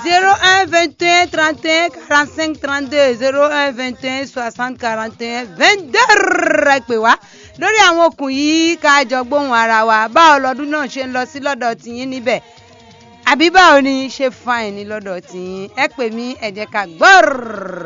01 21 31 45 32 01 21 60 41 22 ẹ pè wá lórí àwọn okùn yìí ká jọ gbóhùn ara wa báwo lọ́dún náà ṣe ń lọ sí lọ́dọ̀ tiyín níbẹ̀ àbí báwo ni ṣe fine ní lọ́dọ̀ tiyín ẹ pè mí ẹ jẹ́ ká gbọ́rọ̀.